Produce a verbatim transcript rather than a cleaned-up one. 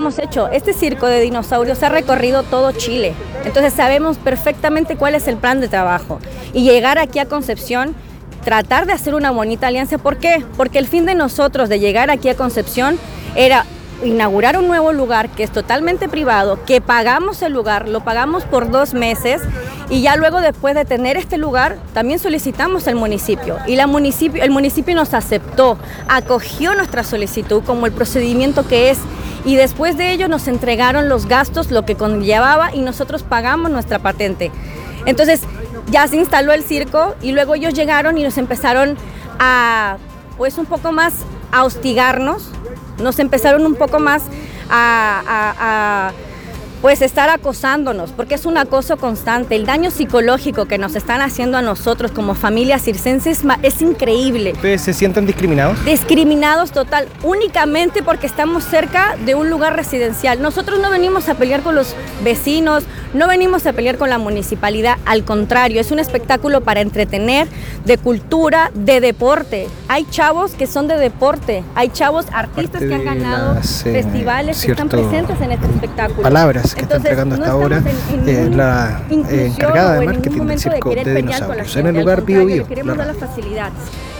hemos hecho. Este circo de dinosaurios ha recorrido todo Chile, entonces sabemos perfectamente cuál es el plan de trabajo. Y llegar aquí a Concepción, tratar de hacer una bonita alianza, ¿por qué? Porque el fin de nosotros de llegar aquí a Concepción era inaugurar un nuevo lugar que es totalmente privado, que pagamos el lugar, lo pagamos por dos meses y ya luego después de tener este lugar también solicitamos el municipio y la municipio, el municipio nos aceptó, acogió nuestra solicitud como el procedimiento que es y después de ello nos entregaron los gastos, lo que conllevaba y nosotros pagamos nuestra patente. Entonces ya se instaló el circo y luego ellos llegaron y nos empezaron a, pues un poco más a hostigarnos. Nos empezaron un poco más a, a, a pues estar acosándonos, porque es un acoso constante. El daño psicológico que nos están haciendo a nosotros como familias circenses es increíble. ¿Ustedes se sienten discriminados? Discriminados total, únicamente porque estamos cerca de un lugar residencial. Nosotros no venimos a pelear con los vecinos, no venimos a pelear con la municipalidad, al contrario, es un espectáculo para entretener, de cultura, de deporte. Hay chavos que son de deporte, hay chavos artistas que han ganado las, eh, festivales que están presentes en este espectáculo. Palabras que Entonces, está entregando hasta no ahora en, en eh, la eh, encargada de marketing del circo de, de dinosaurios en el lugar Bio Bio. Queremos dar las facilidades.